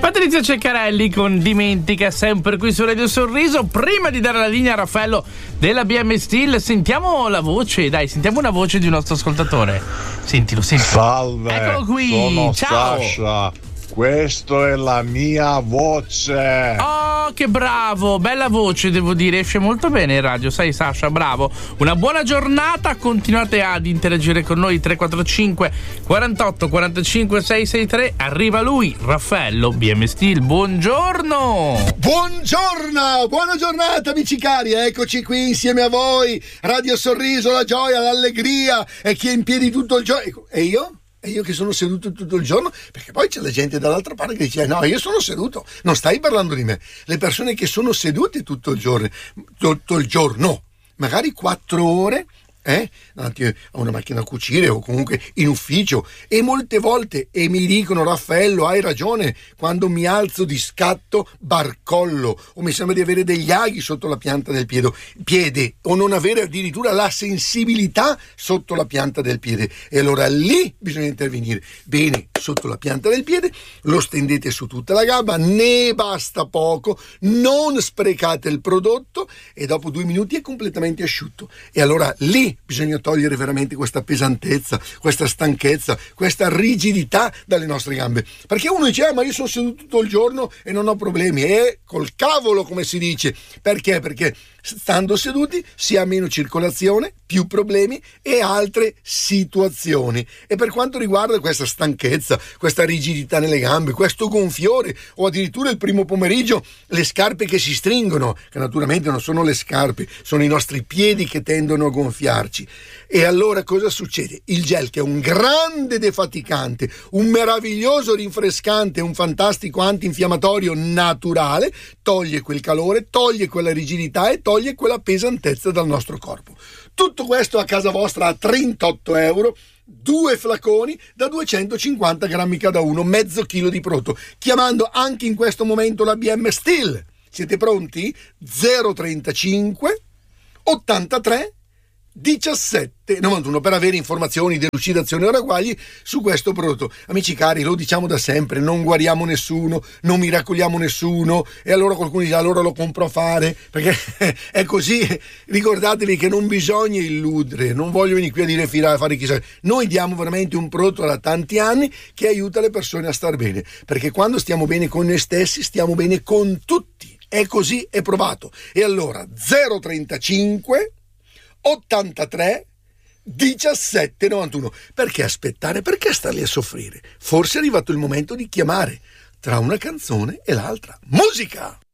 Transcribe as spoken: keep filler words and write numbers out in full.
Patrizia Ceccarelli con Dimentica, sempre qui su Radio Sorriso. Prima di dare la linea a Raffaello della B M Steel, sentiamo la voce, dai, sentiamo una voce di un nostro ascoltatore. Sentilo, sentilo. Salve, eccolo qui. sono Ciao. Sasha. Questa è la mia voce. Oh, che bravo, bella voce, devo dire, esce molto bene in radio, sai Sasha, bravo. Una buona giornata, continuate ad interagire con noi. Tre quattro cinque quarantotto quarantacinque seicentosessantatré. Arriva lui, Raffaello B M Steel. Buongiorno. Buongiorno, buona giornata amici cari, eccoci qui insieme a voi. Radio Sorriso, la gioia, l'allegria e chi è in piedi tutto il giorno. E io? E io che sono seduto tutto il giorno, perché poi c'è la gente dall'altra parte che dice no, io sono seduto, non stai parlando di me. Le persone che sono sedute tutto il giorno, tutto il giorno, magari quattro ore eh? davanti a una macchina a cucire o comunque in ufficio, e molte volte e mi dicono Raffaello hai ragione, quando mi alzo di scatto barcollo o mi sembra di avere degli aghi sotto la pianta del piede, piede o non avere addirittura la sensibilità sotto la pianta del piede, e allora lì bisogna intervenire. Bene, sotto la pianta del piede lo stendete su tutta la gamba, ne basta poco, non sprecate il prodotto e dopo due minuti è completamente asciutto, e allora lì bisogna togliere veramente questa pesantezza, questa stanchezza, questa rigidità dalle nostre gambe, perché uno dice ah, ma io sono seduto tutto il giorno e non ho problemi, e col cavolo come si dice. Perché? Perché stando seduti si ha meno circolazione, più problemi e altre situazioni. E per quanto riguarda questa stanchezza, questa rigidità nelle gambe, questo gonfiore o addirittura il primo pomeriggio le scarpe che si stringono, che naturalmente non sono le scarpe, sono i nostri piedi che tendono a gonfiarci, e allora cosa succede? Il gel, che è un grande defaticante, un meraviglioso rinfrescante, un fantastico antinfiammatorio naturale, toglie quel calore, toglie quella rigidità e toglie quella pesantezza dal nostro corpo. Tutto questo a casa vostra a trentotto euro, due flaconi da duecentocinquanta grammi cada uno, mezzo chilo di prodotto, chiamando anche in questo momento la B M Steel. Siete pronti? zero trentacinque ottantatré diciassette novantuno per avere informazioni, delucidazioni o ragguagli su questo prodotto. Amici cari, lo diciamo da sempre, non guariamo nessuno, non miracoliamo nessuno, e allora qualcuno dice allora lo compro a fare, perché è così. Ricordatevi che non bisogna illudere, non voglio venire qui a dire fila, a fare chissà. Noi diamo veramente un prodotto da tanti anni che aiuta le persone a star bene, perché quando stiamo bene con noi stessi stiamo bene con tutti, è così, è provato. E allora zero trentacinque ottantatré diciassette novantuno. Perché aspettare? Perché starli a soffrire? Forse è arrivato il momento di chiamare tra una canzone e l'altra. Musica!